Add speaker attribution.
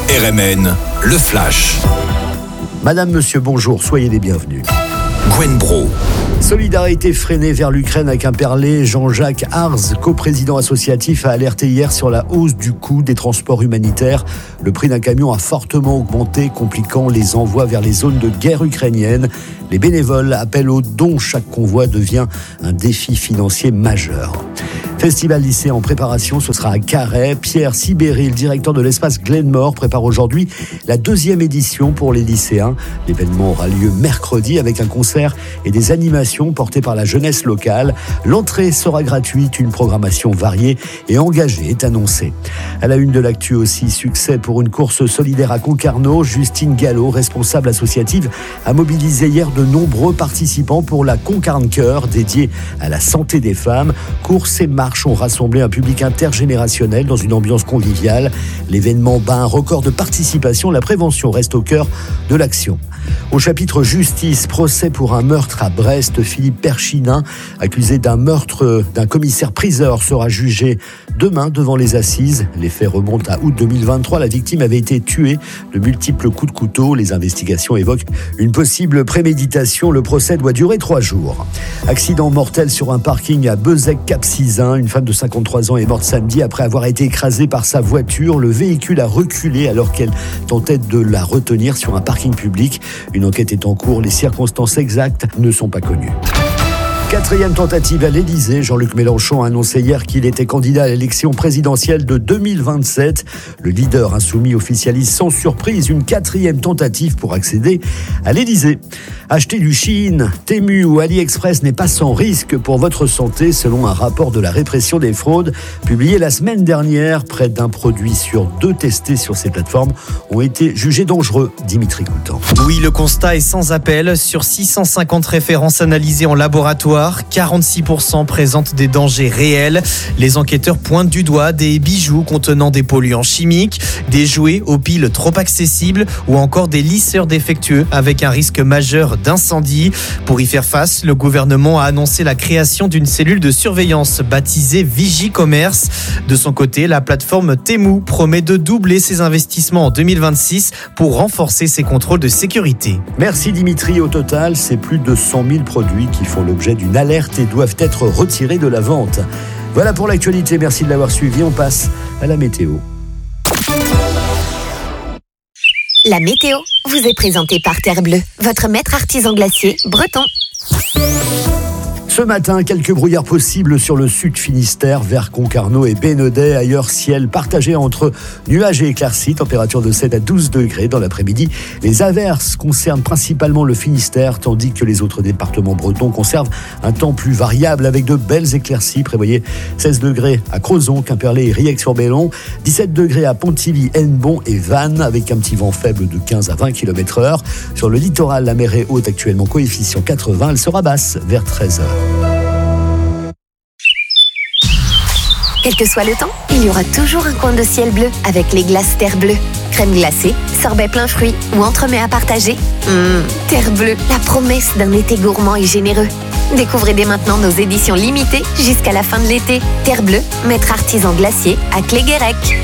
Speaker 1: RMN, le Flash.
Speaker 2: Madame, monsieur, bonjour, soyez les bienvenus.
Speaker 1: Gwen Bro.
Speaker 2: Solidarité freinée vers l'Ukraine à Quimperlé. Jean-Jacques Arz, coprésident associatif, a alerté hier sur la hausse du coût des transports humanitaires. Le prix d'un camion a fortement augmenté, compliquant les envois vers les zones de guerre ukrainienne. Les bénévoles appellent aux dons. Chaque convoi devient un défi financier majeur. Festival lycée en préparation, ce sera à Carhaix. Pierre Sibéry, le directeur de l'espace Glenmore, prépare aujourd'hui la 2e édition pour les lycéens. L'événement aura lieu mercredi avec un concert et des animations portées par la jeunesse locale. L'entrée sera gratuite, une programmation variée et engagée est annoncée. À la une de l'actu aussi, succès pour une course solidaire à Concarneau. Justine Gallo, responsable associative, a mobilisé hier de nombreux participants pour la Concarne Cœur, dédiée à la santé des femmes. Course et marche ont rassemblé un public intergénérationnel dans une ambiance conviviale. L'événement bat un record de participation. La prévention reste au cœur de l'action. Au chapitre justice, procès pour un meurtre à Brest. Philippe Perchinin, accusé d'un meurtre d'un commissaire-priseur, sera jugé demain devant les assises. Les faits remontent à août 2023. La victime avait été tuée de multiples coups de couteau. Les investigations évoquent une possible préméditation. Le procès doit durer 3 jours. Accident mortel sur un parking à Bezec-Cap-Sizun. Une femme de 53 ans est morte samedi après avoir été écrasée par sa voiture. Le véhicule a reculé alors qu'elle tentait de la retenir sur un parking public. Une enquête est en cours. Les circonstances exactes ne sont pas connues. 4e tentative à l'Élysée. Jean-Luc Mélenchon a annoncé hier qu'il était candidat à l'élection présidentielle de 2027. Le leader insoumis officialise sans surprise une 4e tentative pour accéder à l'Élysée. Acheter du Chine, Temu ou AliExpress n'est pas sans risque pour votre santé, selon un rapport de la répression des fraudes publié la semaine dernière. Près d'un produit sur 2 testés sur ces plateformes ont été jugés dangereux. Dimitri Coutan.
Speaker 3: Oui, le constat est sans appel. Sur 650 références analysées en laboratoire, 46% présentent des dangers réels. Les enquêteurs pointent du doigt des bijoux contenant des polluants chimiques, des jouets aux piles trop accessibles ou encore des lisseurs défectueux avec un risque majeur d'incendie. Pour y faire face, le gouvernement a annoncé la création d'une cellule de surveillance baptisée Vigicommerce. De son côté, la plateforme Temu promet de doubler ses investissements en 2026 pour renforcer ses contrôles de sécurité.
Speaker 2: Merci Dimitri. Au total, c'est plus de 100 000 produits qui font l'objet d'une alerte et doivent être retirés de la vente. Voilà pour l'actualité. Merci de l'avoir suivi. On passe à la météo.
Speaker 4: La météo vous est présentée par Terre Bleue, votre maître artisan glacier breton.
Speaker 2: Ce matin, quelques brouillards possibles sur le sud Finistère, vers Concarneau et Bénodet. Ailleurs, ciel partagé entre nuages et éclaircies, température de 7 à 12 degrés dans l'après-midi. Les averses concernent principalement le Finistère, tandis que les autres départements bretons conservent un temps plus variable avec de belles éclaircies. Prévoyez 16 degrés à Crozon, Quimperlé et Riec-sur-Bellon, 17 degrés à Pontivy, Hennebont et Vannes, avec un petit vent faible de 15 à 20 km/h. Sur le littoral, la mer est haute, actuellement coefficient 80, elle sera basse vers 13h.
Speaker 4: Quel que soit le temps, il y aura toujours un coin de ciel bleu avec les glaces Terre Bleue. Crème glacée, sorbet plein fruits ou entremets à partager. Terre Bleue, la promesse d'un été gourmand et généreux. Découvrez dès maintenant nos éditions limitées jusqu'à la fin de l'été. Terre Bleue, maître artisan glacier à Cléguérec.